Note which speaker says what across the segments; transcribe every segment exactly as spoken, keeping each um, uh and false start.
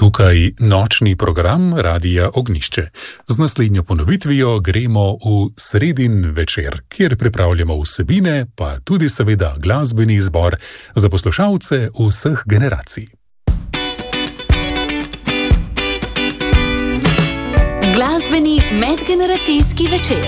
Speaker 1: Tukaj nočni program Radia Ognjišče. Z naslednjo ponovitvijo gremo v sredin večer, kjer pripravljamo vsebine, pa tudi seveda glasbeni izbor za poslušalce vseh generacij.
Speaker 2: Glasbeni medgeneracijski večer.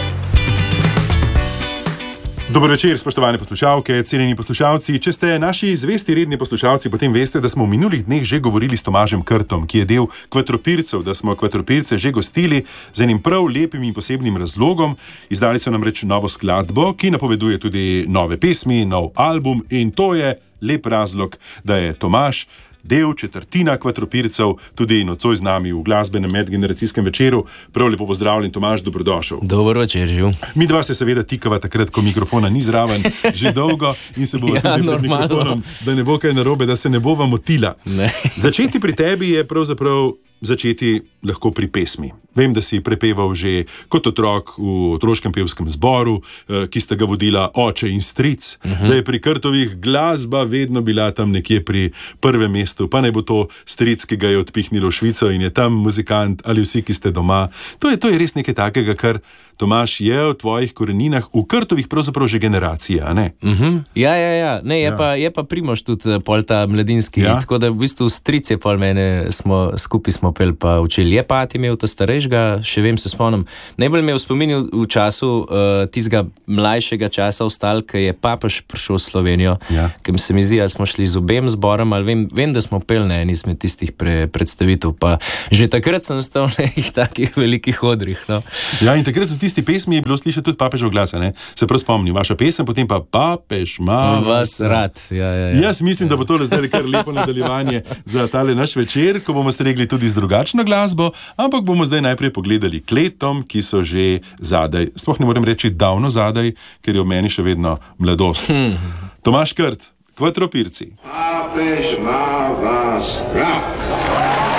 Speaker 3: Dober večer, spoštovane poslušalke, cenjeni poslušalci. Če ste naši zvesti redni poslušalci, potem veste, da smo v minulih dneh že govorili s Tomažem Krtom, ki je del Kvatropircev, da smo Kvatropirce že gostili z enim prav lepim in posebnim razlogom. Izdali so nam reč novo skladbo, ki napoveduje tudi nove pesmi, nov album, in to je lep razlog, da je Tomaž del, četrtina Kvatropircev, tudi nocoj z nami v glasbenem medgeneracijskem večeru. Prav lepo pozdravljen, Tomaž, dobrodošel.
Speaker 4: Dober večer, živ.
Speaker 3: Mi dva se seveda tikava takrat, ko mikrofona ni zraven, že dolgo, in se bova ja, tudi pred mikrofonom, da ne bo kaj narobe, da se ne bova motila.
Speaker 4: Ne.
Speaker 3: Začeti pri tebi je pravzaprav začeti lahko pri pesmi. Vem, da si prepeval že kot otrok v otroškem pevskem zboru, ki sta ga vodila oče in stric, uh-huh. da je pri Krtovih glasba vedno bila tam nekje pri prvem mestu, pa naj bo to stric, ki ga je odpihnilo v Švico in je tam muzikant, ali vsi, ki ste doma. To je, to je res nekaj takega, kar Tomaž je v tvojih koreninah, v Krtovih pravzaprav že generacija, a ne?
Speaker 4: Uh-huh. Ja, ja, ja. Ne, je,
Speaker 3: Ja.
Speaker 4: pa, je pa Primož tudi pol ta mladinski,
Speaker 3: Ja.
Speaker 4: tako da v bistvu stric je pol mene, smo, skupaj smo pel pa učili. Je pa ati imel ta starejšega, še vem, se spomnim. Najbolj me je v spominu v času uh, tistega mlajšega časa ostal, ki je papež prišel v Slovenijo,
Speaker 3: Ja.
Speaker 4: ki se mi zdi, ali smo šli z obem zborom, ali vem, vem da smo pel na eni izmed tistih pre, predstavitev, pa že takrat sem stal na nekih takih velikih odrih, no.
Speaker 3: Ja, in takrat v tisti pesmi je bilo slišati tudi papežov glas, a ne? Se prav spomnim, vaša pesem, potem pa papež ma
Speaker 4: Vas rad, ja, ja, ja.
Speaker 3: Jaz mislim, da bo to zdaj kar lepo nadaljevanje za tale naš večer, ko bomo stregli tudi z drugačno glasbo, ampak bomo zdaj najprej pogledali kletom, ki so že zadaj. Sploh ne morem reči davno zadaj, ker je v meni še vedno mladost. Hmm. Tomaž Krt, Kvatropirci.
Speaker 5: Papež ma vas rad.